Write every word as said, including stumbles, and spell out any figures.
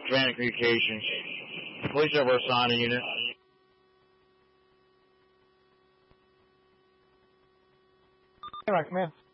Command communications. Police over assigned a unit. Hey, right, command.